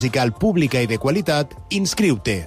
musical pública y de qualitat, inscriu-te.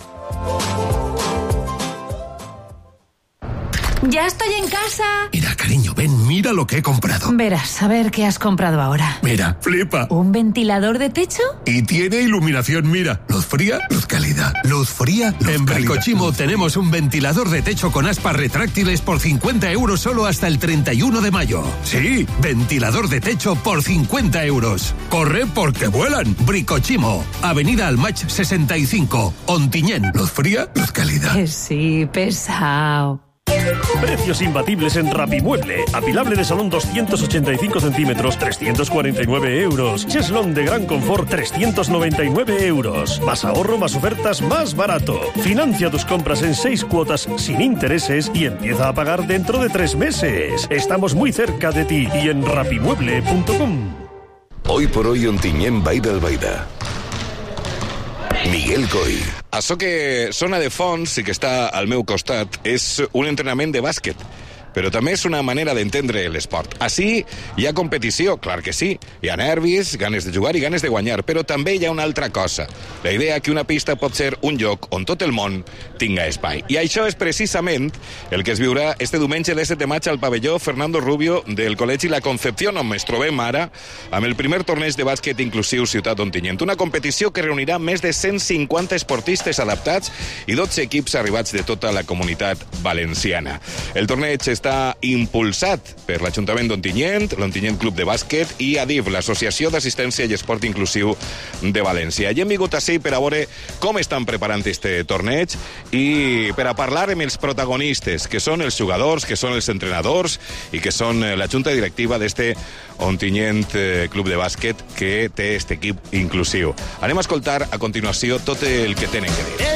¡Ya estoy en casa! Mira, cariño, ven, mira lo que he comprado. Verás, a ver qué has comprado ahora. Mira, flipa. ¿Un ventilador de techo? Y tiene iluminación, mira. Luz fría, luz cálida. Luz fría, luz cálida. En Bricochimo tenemos un ventilador de techo con aspas retráctiles por 50 euros solo hasta el 31 de mayo. Sí, ventilador de techo por 50 euros. Corre porque vuelan. Bricochimo, Avenida Almach 65, Ontinyent. Luz fría, luz cálida. Sí, pesado. Precios imbatibles en Rapimueble. Apilable de salón 285 centímetros, 349 euros. Cheslón de gran confort, 399 euros. Más ahorro, más ofertas, más barato. Financia tus compras en 6 cuotas sin intereses y empieza a pagar dentro de 3 meses. Estamos muy cerca de ti y en rapimueble.com. Hoy por hoy Ontinyent Vall d'Albaida. Miguel Coy. Això que sona de fons i que està al meu costat és un entrenament de bàsquet, però també és una manera d'entendre l'esport. Ací hi ha competició, clar que sí. Hi ha nervis, ganes de jugar i ganes de guanyar, però també hi ha una altra cosa. La idea que una pista pot ser un lloc on tot el món tinga espai. I això és precisament el que es viurà este diumenge l'7 de maig al pavelló Fernando Rubio del Col·legi La Concepción, on ens trobem ara amb el primer torneig de bàsquet inclusiu Ciutat Ontinyent. Una competició que reunirà més de 150 esportistes adaptats i 12 equips arribats de tota la comunitat valenciana. El torneig està impulsat per l'Ajuntament d'Ontinyent, l'Ontinyent Club de Bàsquet i ADIF, l'Associació d'Assistència i Esport Inclusiu de València. I hem vingut ací per a veure com estan preparant este torneig i per a parlar amb els protagonistes, que són els jugadors, que són els entrenadors i que són la junta directiva d'este Ontinyent Club de Bàsquet que té este equip inclusiu. Anem a escoltar a continuació tot el que tenen que dir.